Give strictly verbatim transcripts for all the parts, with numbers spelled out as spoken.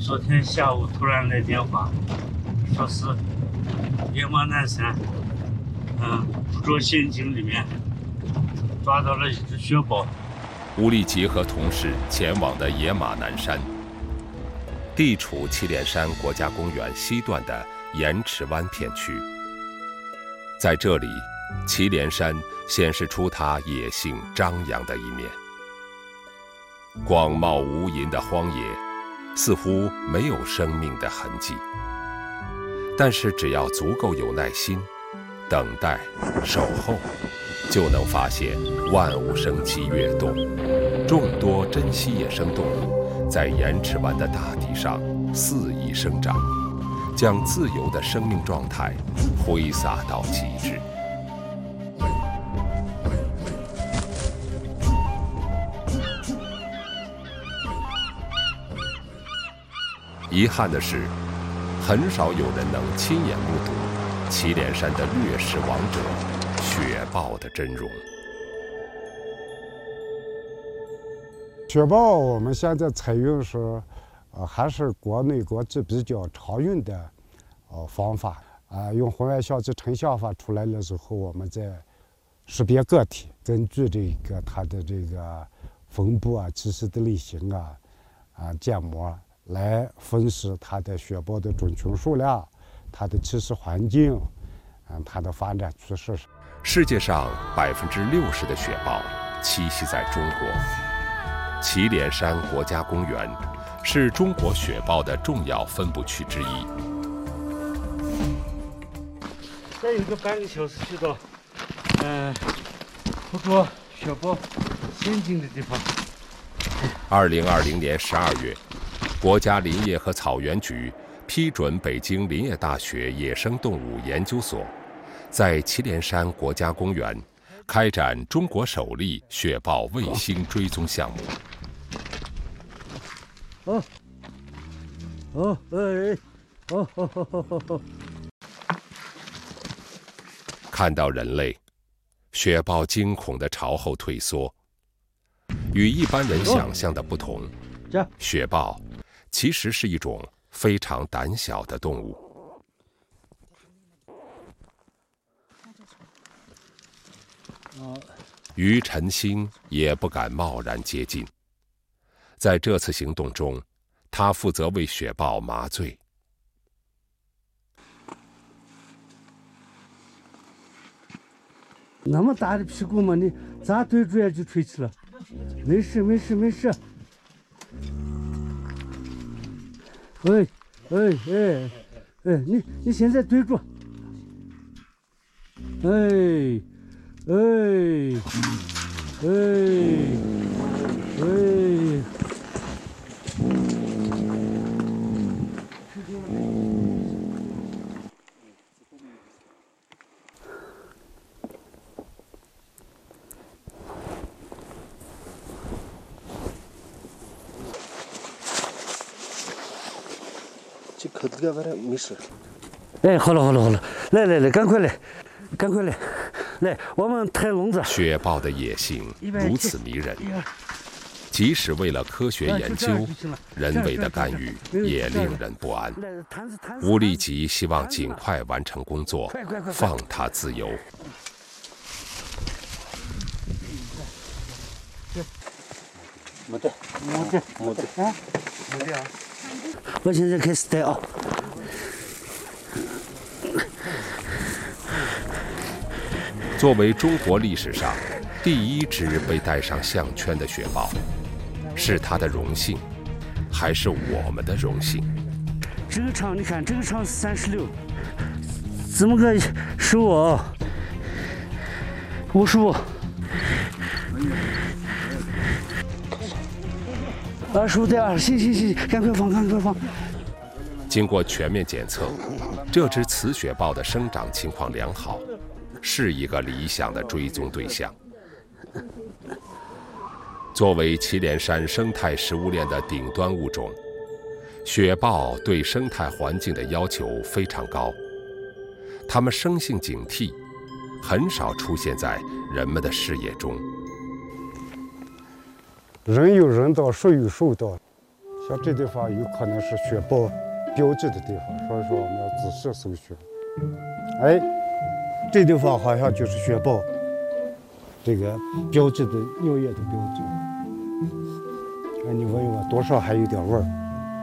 昨天下午突然来电话，说是野马南山，嗯，捕捉陷阱里面抓到了一只雪豹。 吴立吉和同事前往的野马南山，地处祁连山国家公园西段的盐池湾片区。在这里，祁连山显示出它野性张扬的一面。广袤无垠的荒野，似乎没有生命的痕迹。但是只要足够有耐心，等待、守候，就能发现万物生机跃动，众多珍稀野生动物在盐池湾的大地上肆意生长，将自由的生命状态挥洒到极致。遗憾的是，很少有人能亲眼目睹祁连山的掠食王者雪豹的真容。 雪豹我们现在采用是，呃，还是国内国际比较常用的，呃，方法啊、呃，用红外相机成像法出来了之后，我们再识别个体，根据这个它的这个分布啊、栖息的类型啊、啊建模。来分析它的雪豹的种群数量、它的栖息环境，嗯，它的发展趋势。 世界上百分之六十的雪豹栖息在中国，祁连山国家公园是中国雪豹的重要分布区之一。 再有个半个小时去到，嗯，捕捉雪豹陷阱的地方。 二零二零年十二月。国家林业和草原局批准北京林业大学野生动物研究所在祁连山国家公园开展中国首例雪豹卫星追踪项目。 哦，哦，哎，哦，哦，哦，哦，哦。 看到人类，雪豹惊恐地朝后退缩。与一般人想象的不同，雪豹其实是一种非常胆小的动物。于晨星也不敢贸然接近。在这次行动中，他负责为雪豹麻醉。 那么大的屁股嘛，你咋对住也就吹起了？没事，没事，没事。哎哎哎哎，你你现在对住，哎哎哎哎， 这口子干完了没事。 哎，好了好了好了，来来来，赶快来，赶快来，来，我们抬笼子。 雪豹的野性如此迷人，即使为了科学研究，人为的干预也令人不安。吴立吉希望尽快完成工作，放它自由。 没得， 没得， 没得啊，没得啊！我现在开始抬啊。 作为中国历史上第一只被戴上项圈的雪豹，是它的荣幸，还是我们的荣幸？ 这个长，你看这个长是三十六，这么个十五，五十五，二十五对二，行行行，赶快放，赶快放。 经过全面检测，这只雌雪豹的生长情况良好，是一个理想的追踪对象。作为祁连山生态食物链的顶端物种，雪豹对生态环境的要求非常高，它们生性警惕，很少出现在人们的视野中。 人有人道，兽有兽道， 像这地方有可能是雪豹标志的地方，所以说我们要仔细搜寻。哎，这地方好像就是雪豹这个标志的尿液的标志。哎，你闻一闻，多少还有点味儿。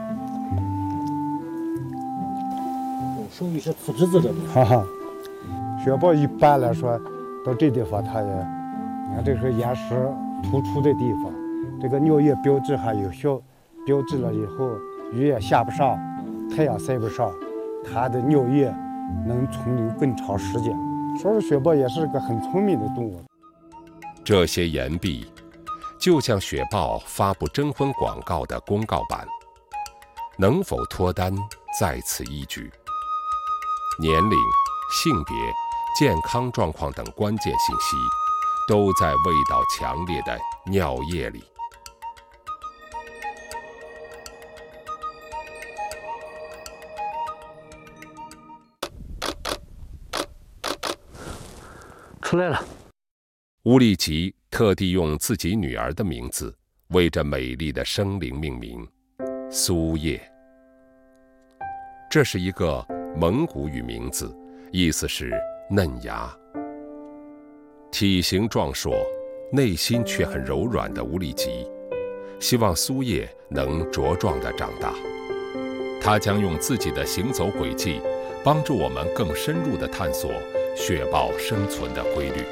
稍微有些土质子的。 哈哈，雪豹一般来说到这地方，它也，你看这是岩石突出的地方，这个尿液标志还有效，标志了以后，雨也下不上，太阳晒不上，它的尿液能存留更长时间。所以雪豹也是个很聪明的动物。 这些岩壁，就像雪豹发布征婚广告的公告板，能否脱单在此一举。年龄、性别、健康状况等关键信息，都在味道强烈的尿液里。 出来了。 乌力吉特地用自己女儿的名字为这美丽的生灵命名，苏叶。这是一个蒙古语名字，意思是嫩芽。体型壮硕，内心却很柔软的乌力吉，希望苏叶能茁壮地长大。他将用自己的行走轨迹，帮助我们更深入地探索雪豹生存的规律。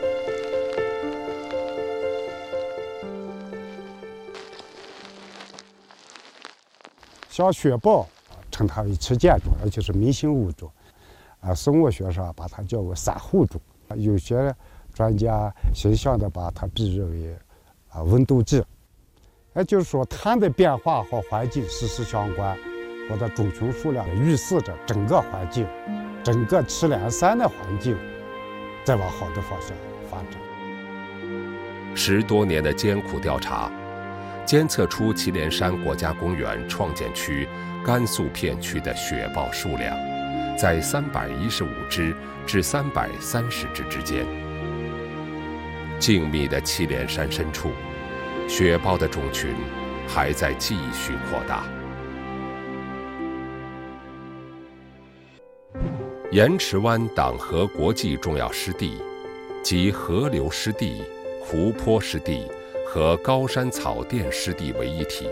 像雪豹，称它为旗舰种，而且是明星物种。啊，生物学上把它叫为散户种。有些专家形象地把它比喻为啊温度计。也就是说，它的变化和环境息息相关，或者种群数量预示着整个环境、整个祁连山的环境在往好的方向发展。 十多年的艰苦调查，监测出祁连山国家公园创建区甘肃片区的雪豹数量在三百一十五只至三百三十只之间。静谧的祁连山深处，雪豹的种群还在继续扩大。盐池湾党河国际重要湿地及河流湿地、湖泊湿地和高山草甸湿地为一体，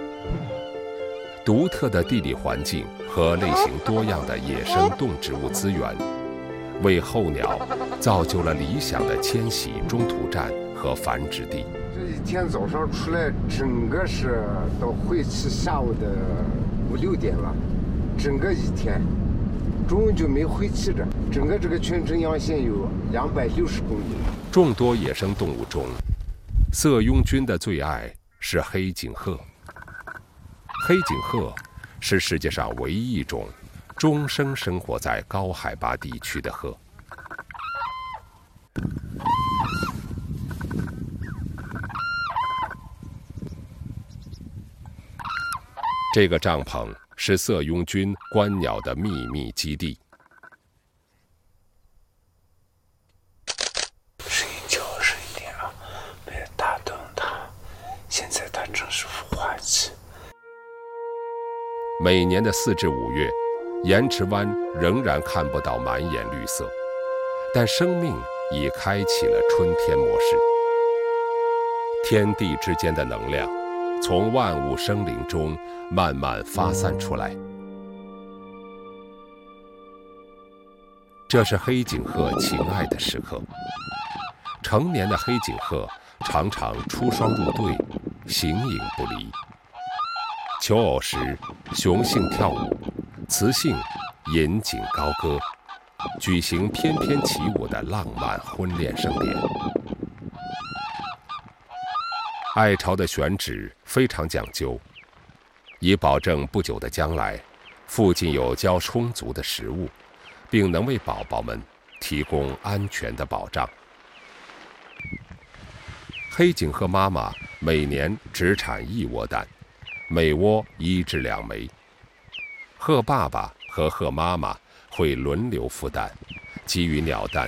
独特的地理环境和类型多样的野生动植物资源，为候鸟造就了理想的迁徙中途站和繁殖地。 这一天早上出来，整个是到会期下午的五六点了，整个一天，中午就没回去着。整个这个全城阳线有两百六十公里。 众多野生动物中，色拥菌的最爱是黑颈鹤。黑颈鹤是世界上唯一一种终生生活在高海拔地区的鹤。这个帐篷是色拥菌观鸟的秘密基地。 声音小声一点啊，别打断它。现在它正是孵化期。 每年的四至五月，盐池湾仍然看不到满眼绿色，但生命已开启了春天模式。天地之间的能量从万物生灵中慢慢发散出来。这是黑颈鹤情爱的时刻。成年的黑颈鹤常常出双入对，形影不离。求偶时，雄性跳舞，雌性引颈高歌，举行翩翩起舞的浪漫婚恋盛典。爱巢的选址非常讲究，以保证不久的将来，附近有较充足的食物，并能为宝宝们提供安全的保障。黑颈鹤妈妈每年只产一窝蛋，每窝一至两枚。鹤爸爸和鹤妈妈会轮流孵蛋，给予鸟蛋